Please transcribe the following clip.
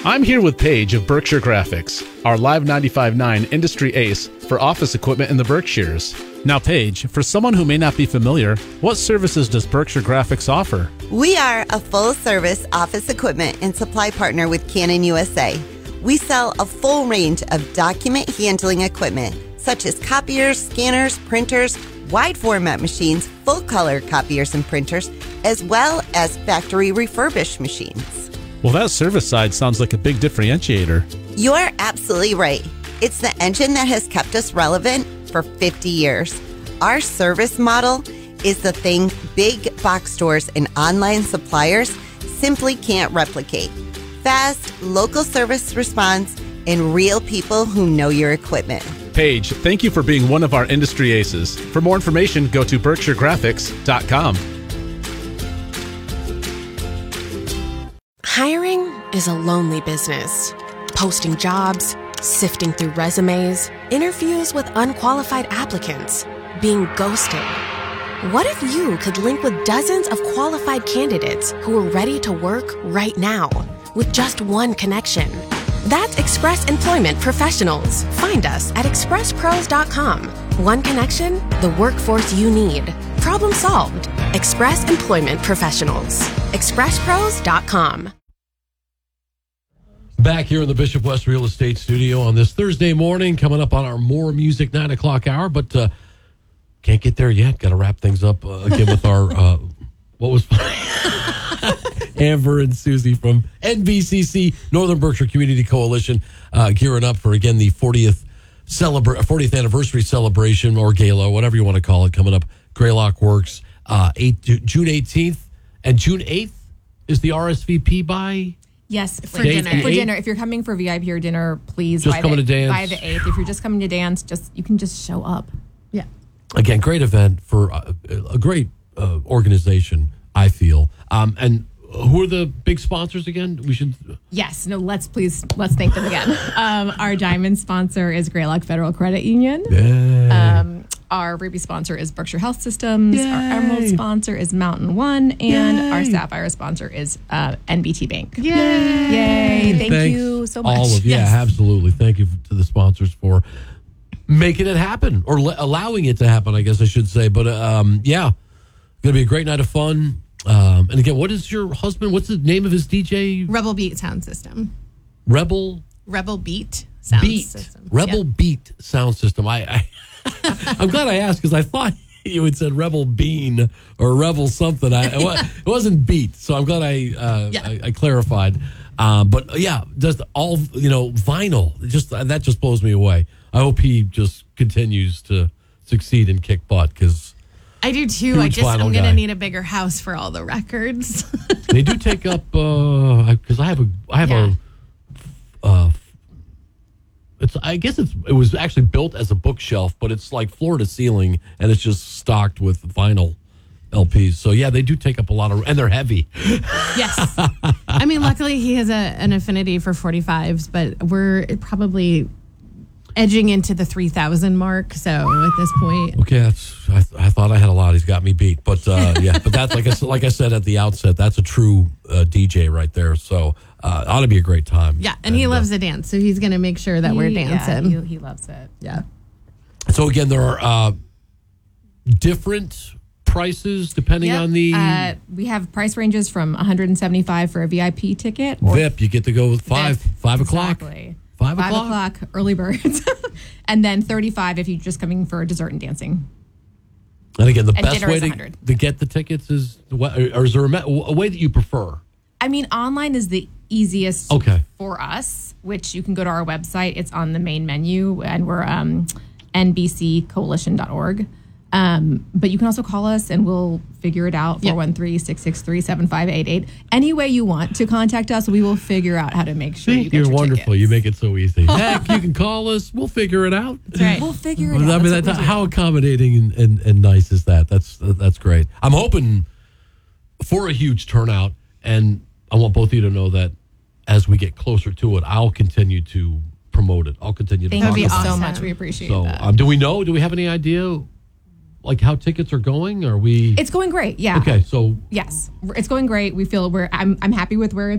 I'm here with Paige of Berkshire Graphics, our Live 95.9 industry ace for office equipment in the Berkshires. Now, Paige, for someone who may not be familiar, what services does Berkshire Graphics offer? We are a full-service office equipment and supply partner with Canon USA. We sell a full range of document handling equipment, such as copiers, scanners, printers, wide format machines, full color copiers and printers, as well as factory refurbished machines. Well, that service side sounds like a big differentiator. You're absolutely right. It's the engine that has kept us relevant for 50 years. Our service model is the thing big box stores and online suppliers simply can't replicate. Fast, local service response, and real people who know your equipment. Paige, thank you for being one of our industry aces. For more information, go to berkshiregraphics.com. Hiring is a lonely business. Posting jobs, sifting through resumes, interviews with unqualified applicants, being ghosted. What if you could link with dozens of qualified candidates who are ready to work right now with just one connection? That's Express Employment Professionals. Find us at expresspros.com. One connection, the workforce you need. Problem solved. Express Employment Professionals. expresspros.com. Back here in the Bishop West Real Estate Studio on this Thursday morning, coming up on our More Music 9 o'clock hour, but can't get there yet. Got to wrap things up again with our, what was Amber and Susie from NBCC, Northern Berkshire Community Coalition, gearing up for, again, the 40th anniversary celebration or gala, whatever you want to call it, coming up. Greylock Works, June 18th. And June 8th is the RSVP by... Yes, for dinner. If you're coming for VIP or dinner, please just coming to dance. By the 8th. If you're just coming to dance, you can just show up. Yeah. Again, great event for a great organization, I feel. And who are the big sponsors again? We should. Yes. No. Let's thank them again. Our diamond sponsor is Greylock Federal Credit Union. Yay. Our ruby sponsor is Berkshire Health Systems. Yay. Our emerald sponsor is Mountain One, and Yay. Our sapphire sponsor is NBT Bank. Yay! Yay! Thanks you so much. Yes. Absolutely. Thank you to the sponsors for making it happen, or allowing it to happen, I guess I should say. But yeah, going to be a great night of fun. And again, what is your husband? What's the name of his DJ? Rebel Beat Sound System. Rebel Beat Sound System. Rebel Beat Sound System. I'm glad I asked, because I thought you had said Rebel Bean or Rebel something. It wasn't Beat, so I'm glad I clarified. But yeah, just all vinyl. That just blows me away. I hope he just continues to succeed and kick butt, because I do too. I'm going to need a bigger house for all the records. They do take up because I have a. It was actually built as a bookshelf, but it's like floor to ceiling, and it's just stocked with vinyl LPs. So yeah, they do take up a lot and they're heavy. Yes. I mean, luckily he has an affinity for 45s, but we're probably edging into the 3,000 mark. So at this point, okay, I thought I had a lot. He's got me beat, but yeah, but that's like I said at the outset, that's a true DJ right there. So ought to be a great time. Yeah, and he loves to dance, so he's going to make sure that we're dancing. Yeah, he loves it. Yeah. So again, there are different prices depending on the. We have price ranges from $175 for a VIP ticket. VIP, you get to go with 5 o'clock. Exactly. 5 o'clock, early birds. And then $35 if you're just coming for dessert and dancing. And again, the best way $100. to get the tickets is, or is there a way that you prefer? I mean, online is the easiest for us, which you can go to our website. It's on the main menu, and we're nbccoalition.org. But you can also call us, and we'll figure it out, 413-663-7588. Any way you want to contact us, we will figure out how to make sure you get your wonderful. tickets. You make it so easy. Heck, you can call us. We'll figure it out. That's right. We'll figure it out. I mean, how accommodating and nice is that? That's great. I'm hoping for a huge turnout, and I want both of you to know that as we get closer to it, I'll continue to promote it. I'll continue to talk about it. Thank you so much. We appreciate that. So, do we have any idea, like, how tickets are going? Are we? It's going great. Yeah. Okay. So yes, it's going great. We feel I'm happy with where